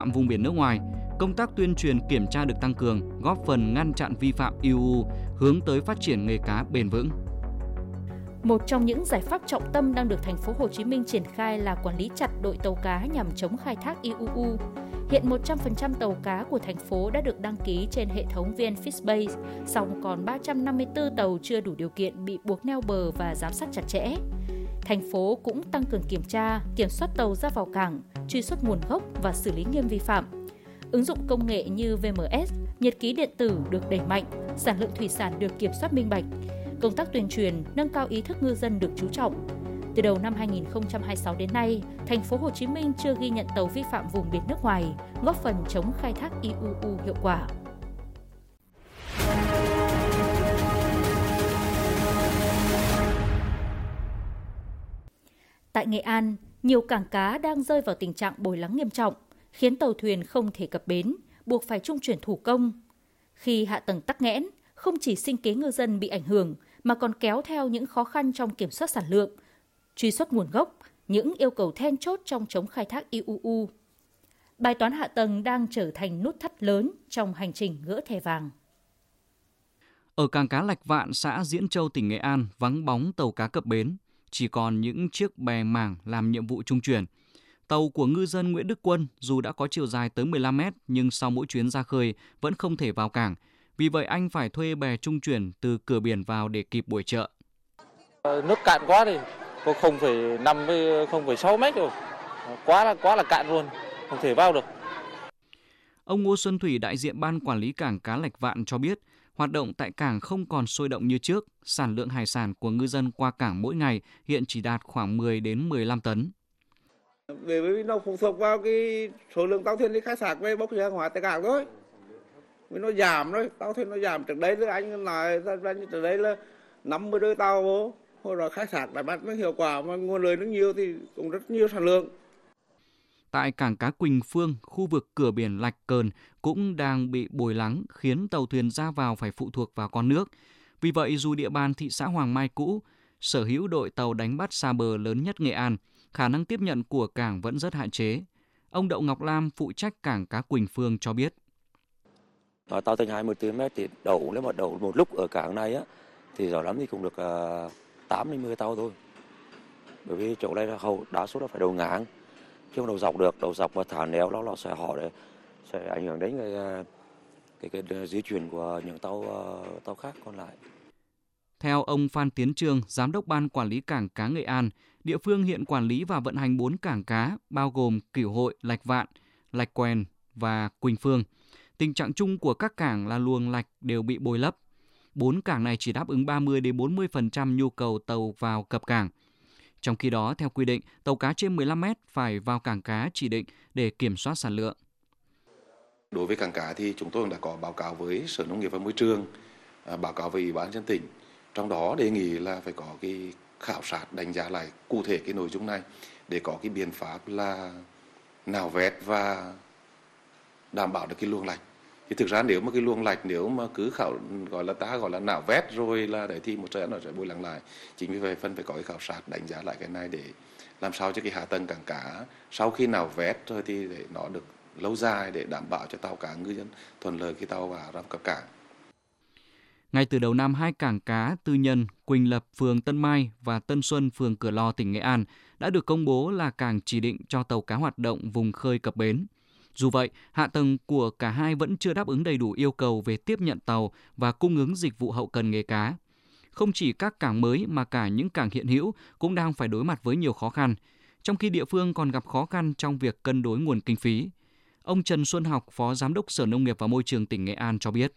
vùng biển nước ngoài, công tác tuyên truyền kiểm tra được tăng cường, góp phần ngăn chặn vi phạm IUU, hướng tới phát triển nghề cá bền vững. Một trong những giải pháp trọng tâm đang được thành phố Hồ Chí Minh triển khai là quản lý chặt đội tàu cá nhằm chống khai thác IUU. Hiện 100% tàu cá của thành phố đã được đăng ký trên hệ thống VnFishBase, song còn 354 tàu chưa đủ điều kiện bị buộc neo bờ và giám sát chặt chẽ. Thành phố cũng tăng cường kiểm tra, kiểm soát tàu ra vào cảng, truy xuất nguồn gốc và xử lý nghiêm vi phạm. Ứng dụng công nghệ như VMS, nhật ký điện tử được đẩy mạnh, sản lượng thủy sản được kiểm soát minh bạch. Công tác tuyên truyền, nâng cao ý thức ngư dân được chú trọng. Từ đầu năm 2026 đến nay, thành phố Hồ Chí Minh chưa ghi nhận tàu vi phạm vùng biển nước ngoài, góp phần chống khai thác IUU hiệu quả. Tại Nghệ An, nhiều cảng cá đang rơi vào tình trạng bồi lắng nghiêm trọng, khiến tàu thuyền không thể cập bến, buộc phải trung chuyển thủ công. Khi hạ tầng tắc nghẽn, không chỉ sinh kế ngư dân bị ảnh hưởng, mà còn kéo theo những khó khăn trong kiểm soát sản lượng, truy xuất nguồn gốc, những yêu cầu then chốt trong chống khai thác IUU. Bài toán hạ tầng đang trở thành nút thắt lớn trong hành trình gỡ thẻ vàng. Ở cảng cá Lạch Vạn, xã Diễn Châu, tỉnh Nghệ An, vắng bóng tàu cá cập bến, chỉ còn những chiếc bè mảng làm nhiệm vụ trung chuyển. Tàu của ngư dân Nguyễn Đức Quân dù đã có chiều dài tới 15 mét nhưng sau mỗi chuyến ra khơi vẫn không thể vào cảng. Vì vậy anh phải thuê bè trung chuyển từ cửa biển vào để kịp buổi chợ. Nước cạn quá thì có 0,5 với 0,6 mét rồi. Quá là cạn luôn, không thể vào được. Ông Ngô Xuân Thủy, đại diện Ban Quản lý Cảng cá Lạch Vạn cho biết, hoạt động tại cảng không còn sôi động như trước. Sản lượng hải sản của ngư dân qua cảng mỗi ngày hiện chỉ đạt khoảng 10 đến 15 tấn. Bởi vì nó phụ thuộc vào cái số lượng tàu thuyền đi khai thác với bốc ra hàng hóa tại cảng thôi. Vì nó giảm rồi, tàu thuyền nó giảm. Trước đây là anh nói trước đây là 50 đôi tàu vô, hồi rồi khai thác đánh bắt nó hiệu quả mà nguồn lợi nó nhiều thì cũng rất nhiều sản lượng. Tại cảng cá Quỳnh Phương, khu vực cửa biển Lạch Cờn cũng đang bị bồi lắng, khiến tàu thuyền ra vào phải phụ thuộc vào con nước. Vì vậy, dù địa bàn thị xã Hoàng Mai cũ sở hữu đội tàu đánh bắt xa bờ lớn nhất Nghệ An, khả năng tiếp nhận của cảng vẫn rất hạn chế. Ông Đậu Ngọc Lam, phụ trách cảng cá Quỳnh Phương cho biết. Tàu thành 20 km thì nếu mà đậu một lúc ở cảng này á, thì rõ lắm thì cũng được 8 đến 10 tàu thôi. Bởi vì chỗ đây là hầu đa số là phải đầu ngang, chứ không đầu dọc được, đầu dọc và thả néo đó là sẽ ảnh hưởng đến cái di chuyển của những tàu khác còn lại. Theo ông Phan Tiến Trương, Giám đốc Ban Quản lý Cảng cá Nghệ An, địa phương hiện quản lý và vận hành 4 cảng cá, bao gồm Cửu Hội, Lạch Vạn, Lạch Quèn và Quỳnh Phương. Tình trạng chung của các cảng là luồng lạch đều bị bồi lấp. 4 cảng này chỉ đáp ứng 30 đến 40% nhu cầu tàu vào cập cảng. Trong khi đó, theo quy định, tàu cá trên 15 mét phải vào cảng cá chỉ định để kiểm soát sản lượng. Đối với cảng cá thì chúng tôi đã có báo cáo với Sở Nông nghiệp và Môi trường, báo cáo với Ủy ban nhân dân tỉnh. Trong đó đề nghị là phải có cái khảo sát đánh giá lại cụ thể cái nội dung này để có cái biện pháp là nạo vét và đảm bảo được cái luồng lạch. Thì thực ra nếu mà cái luồng lạch nếu mà cứ gọi là nạo vét rồi là đấy thì một trận nó sẽ bồi lắng lại. Chính vì vậy phân phải có cái khảo sát đánh giá lại cái này để làm sao cho cái hạ tầng cảng cá sau khi nạo vét rồi thì để nó được lâu dài để đảm bảo cho tàu cá ngư dân thuận lợi khi tàu vào cập cảng. Ngay từ đầu năm, 2 cảng cá tư nhân Quỳnh Lập, phường Tân Mai và Tân Xuân, phường Cửa Lò, tỉnh Nghệ An đã được công bố là cảng chỉ định cho tàu cá hoạt động vùng khơi cập bến. Dù vậy, hạ tầng của cả hai vẫn chưa đáp ứng đầy đủ yêu cầu về tiếp nhận tàu và cung ứng dịch vụ hậu cần nghề cá. Không chỉ các cảng mới mà cả những cảng hiện hữu cũng đang phải đối mặt với nhiều khó khăn, trong khi địa phương còn gặp khó khăn trong việc cân đối nguồn kinh phí. Ông Trần Xuân Học, Phó Giám đốc Sở Nông nghiệp và Môi trường tỉnh Nghệ An cho biết.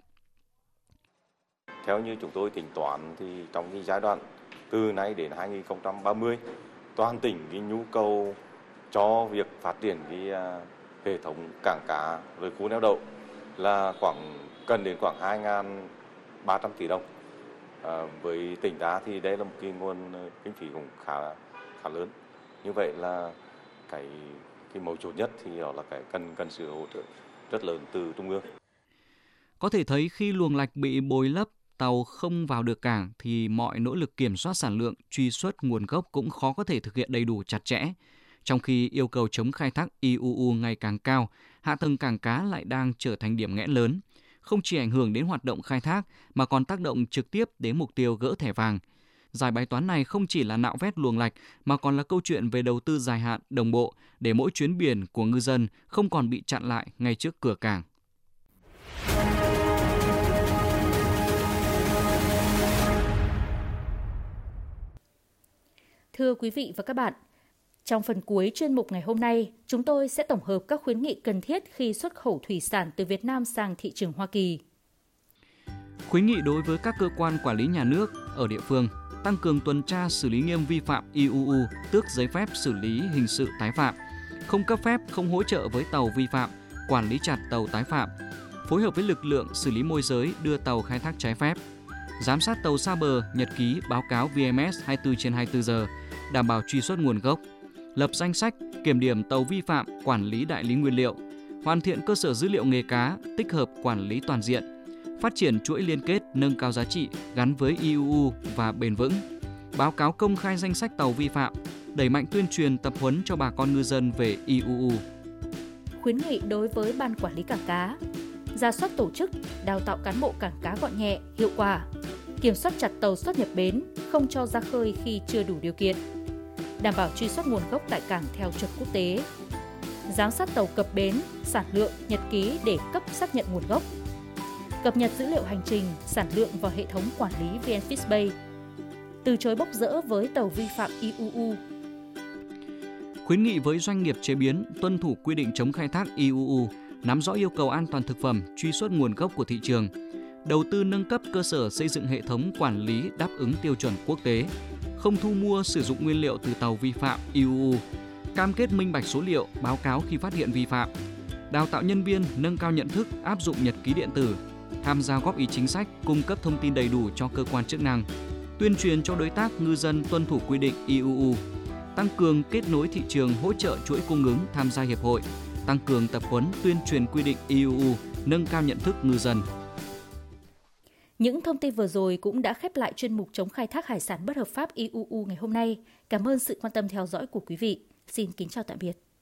Theo như chúng tôi tính toán thì trong cái giai đoạn từ nay đến 2030, toàn tỉnh cái nhu cầu cho việc phát triển cái hệ thống cảng cá rồi khu neo đậu là cần đến khoảng 2.300 tỷ đồng. Với tỉnh ta thì đây là một cái nguồn kinh phí cũng khá lớn. Như vậy là cái mấu chốt nhất thì đó là cái cần sự hỗ trợ rất lớn từ trung ương. Có thể thấy khi luồng lạch bị bồi lấp, tàu không vào được cảng thì mọi nỗ lực kiểm soát sản lượng, truy xuất nguồn gốc cũng khó có thể thực hiện đầy đủ chặt chẽ. Trong khi yêu cầu chống khai thác IUU ngày càng cao, hạ tầng cảng cá lại đang trở thành điểm nghẽn lớn. Không chỉ ảnh hưởng đến hoạt động khai thác mà còn tác động trực tiếp đến mục tiêu gỡ thẻ vàng. Giải bài toán này không chỉ là nạo vét luồng lạch mà còn là câu chuyện về đầu tư dài hạn, đồng bộ để mỗi chuyến biển của ngư dân không còn bị chặn lại ngay trước cửa cảng. Thưa quý vị và các bạn, trong phần cuối chuyên mục ngày hôm nay, chúng tôi sẽ tổng hợp các khuyến nghị cần thiết khi xuất khẩu thủy sản từ Việt Nam sang thị trường Hoa Kỳ. Khuyến nghị đối với các cơ quan quản lý nhà nước ở địa phương, tăng cường tuần tra xử lý nghiêm vi phạm IUU, tước giấy phép xử lý hình sự tái phạm, không cấp phép, không hỗ trợ với tàu vi phạm, quản lý chặt tàu tái phạm, phối hợp với lực lượng xử lý môi giới đưa tàu khai thác trái phép, giám sát tàu xa bờ, nhật ký, báo cáo VMS 24/24 giờ, đảm bảo truy xuất nguồn gốc, lập danh sách, kiểm điểm tàu vi phạm, quản lý đại lý nguyên liệu, hoàn thiện cơ sở dữ liệu nghề cá, tích hợp quản lý toàn diện, phát triển chuỗi liên kết nâng cao giá trị gắn với IUU và bền vững, báo cáo công khai danh sách tàu vi phạm, đẩy mạnh tuyên truyền tập huấn cho bà con ngư dân về IUU. Khuyến nghị đối với ban quản lý cảng cá, rà soát tổ chức, đào tạo cán bộ cảng cá gọn nhẹ, hiệu quả, kiểm soát chặt tàu xuất nhập bến, không cho ra khơi khi chưa đủ điều kiện, đảm bảo truy xuất nguồn gốc tại cảng theo chuẩn quốc tế, giám sát tàu cập bến, sản lượng, nhật ký để cấp xác nhận nguồn gốc, cập nhật dữ liệu hành trình, sản lượng vào hệ thống quản lý VnFishBay, từ chối bốc dỡ với tàu vi phạm IUU. Khuyến nghị với doanh nghiệp chế biến tuân thủ quy định chống khai thác IUU, nắm rõ yêu cầu an toàn thực phẩm, truy xuất nguồn gốc của thị trường, đầu tư nâng cấp cơ sở xây dựng hệ thống quản lý đáp ứng tiêu chuẩn quốc tế, không thu mua sử dụng nguyên liệu từ tàu vi phạm IUU, cam kết minh bạch số liệu, báo cáo khi phát hiện vi phạm, đào tạo nhân viên, nâng cao nhận thức, áp dụng nhật ký điện tử, tham gia góp ý chính sách, cung cấp thông tin đầy đủ cho cơ quan chức năng, tuyên truyền cho đối tác ngư dân tuân thủ quy định IUU, tăng cường kết nối thị trường, hỗ trợ chuỗi cung ứng, tham gia hiệp hội, tăng cường tập huấn, tuyên truyền quy định IUU, nâng cao nhận thức ngư dân. Những thông tin vừa rồi cũng đã khép lại chuyên mục chống khai thác hải sản bất hợp pháp IUU ngày hôm nay. Cảm ơn sự quan tâm theo dõi của quý vị. Xin kính chào tạm biệt.